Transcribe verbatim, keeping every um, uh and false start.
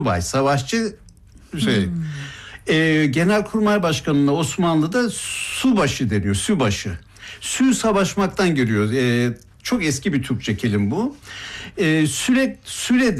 subay, savaşçı şey. Hmm. E, Genelkurmay Başkanı'na Osmanlı'da subaşı deniyor, sübaşı. Sü savaşmaktan geliyor. E, çok eski bir Türkçe kelime bu. E, süre süre